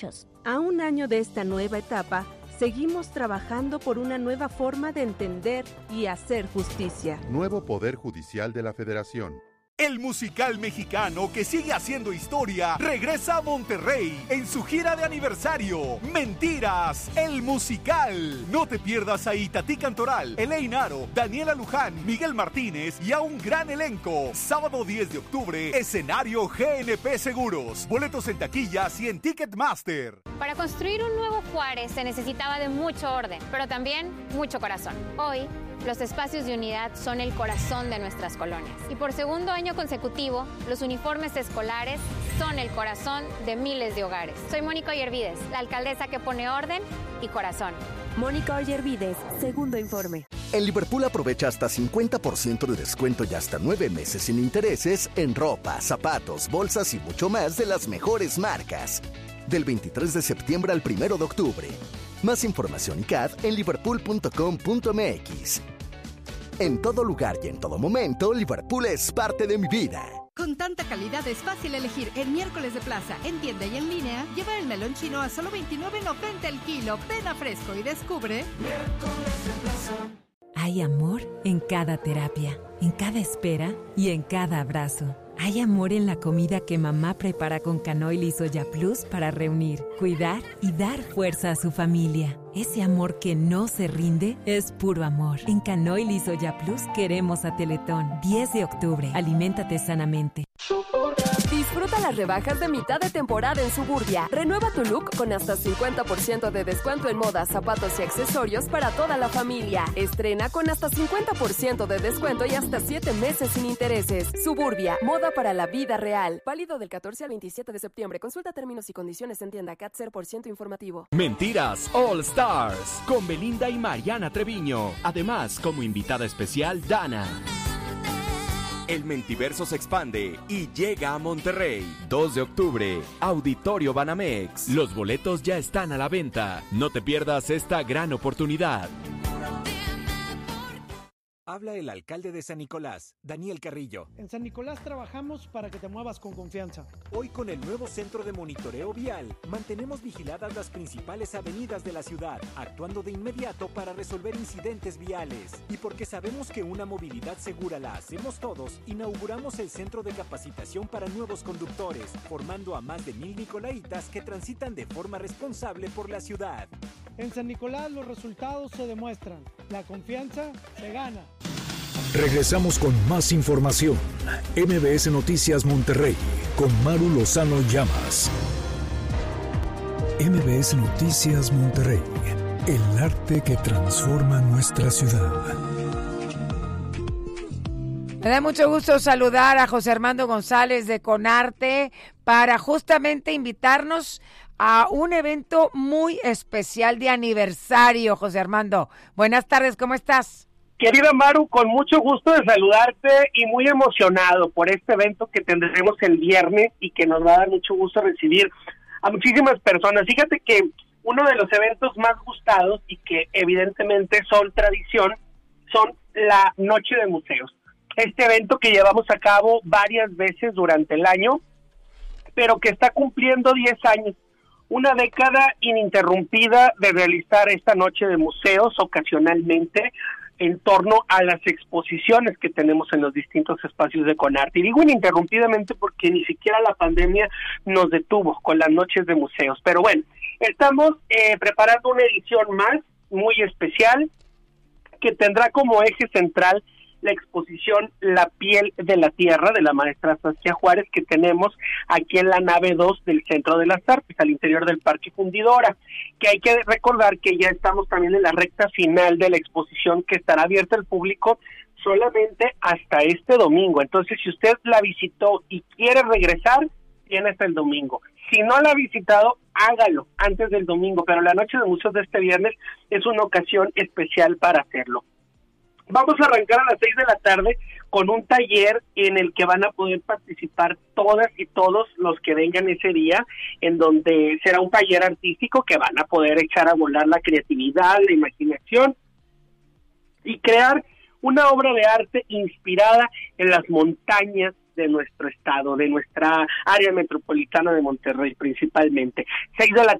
A un año de esta nueva etapa, seguimos trabajando por una nueva forma de entender y hacer justicia. Nuevo Poder Judicial de la Federación. El musical mexicano que sigue haciendo historia regresa a Monterrey en su gira de aniversario. Mentiras, el musical. No te pierdas a Itatí Cantoral, Elaine Aro, Daniela Luján, Miguel Martínez y a un gran elenco. Sábado 10 de octubre, escenario GNP Seguros. Boletos en taquillas y en Ticketmaster. Para construir un nuevo Juárez se necesitaba de mucho orden, pero también mucho corazón. Hoy, los espacios de unidad son el corazón de nuestras colonias. Y por segundo año consecutivo, los uniformes escolares son el corazón de miles de hogares. Soy Mónica Oyervides, la alcaldesa que pone orden y corazón. Mónica Oyervides, segundo informe. En Liverpool aprovecha hasta 50% de descuento y hasta 9 meses sin intereses en ropa, zapatos, bolsas y mucho más de las mejores marcas. Del 23 de septiembre al 1 de octubre. Más información y CAD en liverpool.com.mx. En todo lugar y en todo momento, Liverpool es parte de mi vida. Con tanta calidad es fácil elegir en Miércoles de Plaza, en tienda y en línea. Lleva el melón chino a solo $29.90 el kilo. Ven a Fresco y descubre Miércoles de Plaza. Hay amor en cada terapia, en cada espera y en cada abrazo. Hay amor en la comida que mamá prepara con Canoil y Soya Plus para reunir, cuidar y dar fuerza a su familia. Ese amor que no se rinde es puro amor. En Canoil y Soya Plus queremos a Teletón. 10 de octubre. Aliméntate sanamente. Disfruta las rebajas de mitad de temporada en Suburbia. Renueva tu look con hasta 50% de descuento en moda, zapatos y accesorios para toda la familia. Estrena con hasta 50% de descuento y hasta 7 meses sin intereses. Suburbia, moda para la vida real. Válido del 14 al 27 de septiembre. Consulta términos y condiciones en tienda CAT 0% informativo. Mentiras All Stars con Belinda y Mariana Treviño. Además, como invitada especial, Dana. El Mentiverso se expande y llega a Monterrey. 2 de octubre, Auditorio Banamex. Los boletos ya están a la venta. No te pierdas esta gran oportunidad. Habla el alcalde de San Nicolás, Daniel Carrillo. En San Nicolás trabajamos para que te muevas con confianza. Hoy con el nuevo centro de monitoreo vial, mantenemos vigiladas las principales avenidas de la ciudad, actuando de inmediato para resolver incidentes viales. Y porque sabemos que una movilidad segura la hacemos todos, inauguramos el centro de capacitación para nuevos conductores, formando a más de 1,000 nicolaitas que transitan de forma responsable por la ciudad. En San Nicolás los resultados se demuestran. La confianza se gana. Regresamos con más información. MBS Noticias Monterrey con Maru Lozano Llamas. MBS Noticias Monterrey. El arte que transforma nuestra ciudad. Me da mucho gusto saludar a José Armando González de Conarte para justamente invitarnos a un evento muy especial de aniversario. José Armando, buenas tardes, ¿cómo estás? Querida Maru, con mucho gusto de saludarte y muy emocionado por este evento que tendremos el viernes y que nos va a dar mucho gusto recibir a muchísimas personas. Fíjate que uno de los eventos más gustados y que evidentemente son tradición son la Noche de Museos. Este evento que llevamos a cabo varias veces durante el año, pero que está cumpliendo 10 años. Una década ininterrumpida de realizar esta Noche de Museos ocasionalmente en torno a las exposiciones que tenemos en los distintos espacios de Conarte. Y digo ininterrumpidamente porque ni siquiera la pandemia nos detuvo con las Noches de Museos. Pero bueno, estamos preparando una edición más, muy especial, que tendrá como eje central la exposición La piel de la tierra de la maestra Saskia Juárez, que tenemos aquí en la nave 2 del Centro de las Artes, al interior del Parque Fundidora, que hay que recordar que ya estamos también en la recta final de la exposición, que estará abierta al público solamente hasta este domingo. Entonces, si usted la visitó y quiere regresar, tiene hasta el domingo. Si no la ha visitado, hágalo antes del domingo, pero la Noche de Museos de este viernes es una ocasión especial para hacerlo. Vamos a arrancar a las 6 de la tarde con un taller en el que van a poder participar todas y todos los que vengan ese día, en donde será un taller artístico que van a poder echar a volar la creatividad, la imaginación y crear una obra de arte inspirada en las montañas de nuestro estado, de nuestra área metropolitana de Monterrey principalmente. 6 de la